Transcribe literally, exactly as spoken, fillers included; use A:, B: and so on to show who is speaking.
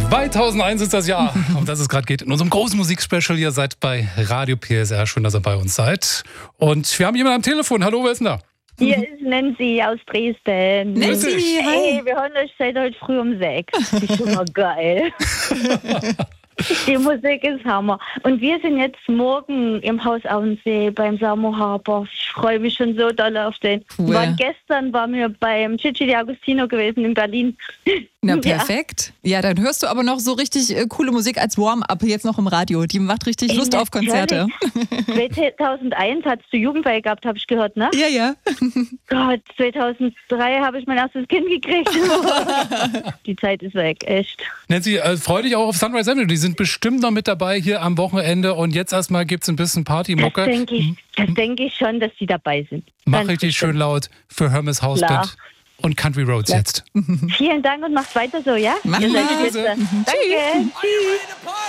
A: zweitausendeins ist das Jahr, um das es gerade geht. In unserem großen Musikspecial. Ihr seid bei Radio P S R. Schön, dass ihr bei uns seid. Und wir haben jemanden am Telefon. Hallo, wer ist denn da?
B: Hier ist Nancy aus Dresden.
A: Nancy,
B: hey, wir hören euch seit heute früh um sechs. Das ist schon mal geil. Die Musik ist Hammer. Und wir sind jetzt morgen im Haus Auensee beim Samo Harbor. Ich freue mich schon so doll auf den.
C: Cool.
B: Waren gestern waren wir beim Gigi D'Agostino gewesen in Berlin.
C: Na, perfekt. Ja. ja, dann hörst du aber noch so richtig äh, coole Musik als Warm-up jetzt noch im Radio. Die macht richtig Lust
B: Ey,
C: auf Konzerte.
B: zweitausendeins hattest du Jugendweihe gehabt, habe ich gehört, ne?
C: Ja, ja.
B: Gott, zweitausenddrei habe ich mein erstes Kind gekriegt. Die Zeit ist weg, echt.
A: Nancy, äh, freu dich auch auf Sunrise Avenue. Die sind bestimmt noch mit dabei hier am Wochenende. Und jetzt erstmal gibt es ein bisschen Partymucke.
B: Das denke ich, das denk ich schon, dass die dabei sind.
A: Mach
B: Ganz
A: richtig
B: bestimmt.
A: schön laut für Hermes Hausband und Country Roads jetzt.
B: Vielen Dank und macht weiter so, ja?
C: Mach
B: Ihr seid
C: mal.
B: spitze. Danke.
C: Tschüss.
B: Tschüss.